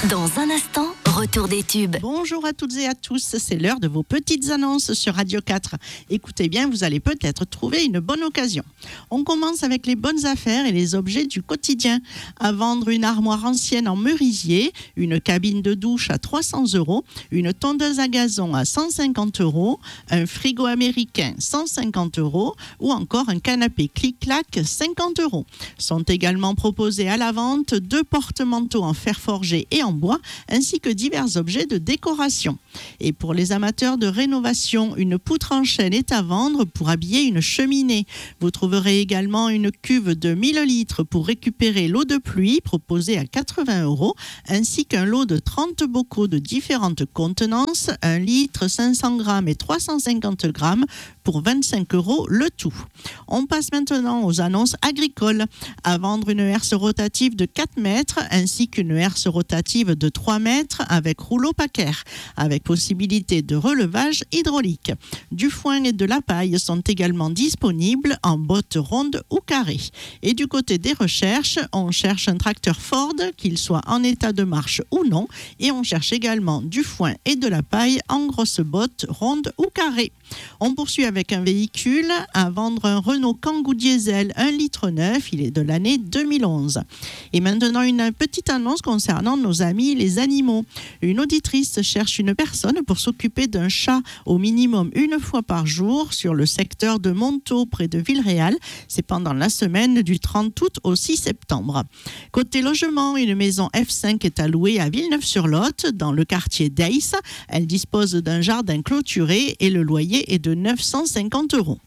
Dans un instant, retour des tubes. Bonjour à toutes et à tous, c'est l'heure de vos petites annonces sur Radio 4. Écoutez bien, vous allez peut-être trouver une bonne occasion. On commence avec les bonnes affaires et les objets du quotidien. À vendre une armoire ancienne en merisier, une cabine de douche à 300 €, une tondeuse à gazon à 150 €, un frigo américain 150 € ou encore un canapé clic-clac 50 €. Sont également proposés à la vente 2 porte-manteaux en fer forgé et en bois, ainsi que divers objets de décoration. Et pour les amateurs de rénovation, une poutre en chêne est à vendre pour habiller une cheminée. Vous trouverez également une cuve de 1000 litres pour récupérer l'eau de pluie proposée à 80 €, ainsi qu'un lot de 30 bocaux de différentes contenances, 1 litre, 500 grammes et 350 grammes pour 25 € le tout. On passe maintenant aux annonces agricoles. À vendre une herse rotative de 4 mètres ainsi qu'une herse rotative de 3 mètres avec rouleau paquaire, avec possibilité de relevage hydraulique. Du foin et de la paille sont également disponibles en bottes rondes ou carrées. Et du côté des recherches, on cherche un tracteur Ford, qu'il soit en état de marche ou non, et on cherche également du foin et de la paille en grosses bottes rondes ou carrées. On poursuit avec un véhicule. À vendre un Renault Kangoo diesel 1 litre 9, il est de l'année 2011. Et maintenant une petite annonce concernant nos amis les animaux. Une auditrice cherche une personne pour s'occuper d'un chat au minimum une fois par jour sur le secteur de Montaut près de Villeréal. C'est pendant la semaine du 30 août au 6 septembre. Côté logement, une maison F5 est à louer à Villeneuve-sur-Lot dans le quartier d'Aïs. Elle dispose d'un jardin clôturé et le loyer est de 950 €.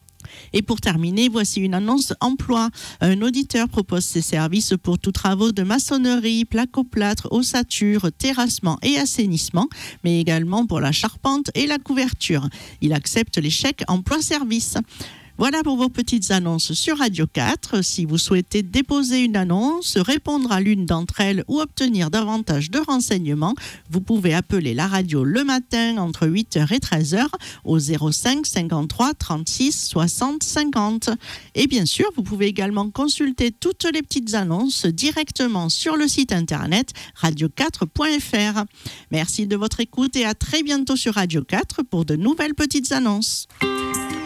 Et pour terminer, voici une annonce emploi. Un auditeur propose ses services pour tous travaux de maçonnerie, placo-plâtre, ossature, terrassement et assainissement, mais également pour la charpente et la couverture. Il accepte les chèques emploi-service. Voilà pour vos petites annonces sur Radio 4. Si vous souhaitez déposer une annonce, répondre à l'une d'entre elles ou obtenir davantage de renseignements, vous pouvez appeler la radio le matin entre 8h et 13h au 05 53 36 60 50. Et bien sûr, vous pouvez également consulter toutes les petites annonces directement sur le site internet radio4.fr. Merci de votre écoute et à très bientôt sur Radio 4 pour de nouvelles petites annonces.